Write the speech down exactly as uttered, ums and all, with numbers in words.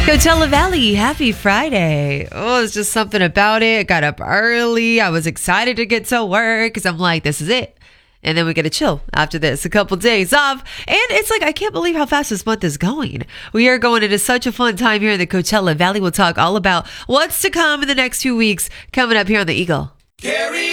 Coachella Valley, happy Friday. Oh, it's just something about it. I got up early. I was excited to get to work because I'm like, this is it. And then we get to chill after this, a couple days off. And it's like, I can't believe how fast this month is going. We are going into such a fun time here in the Coachella Valley. We'll talk all about what's to come in the next few weeks coming up here on the Eagle. Gary.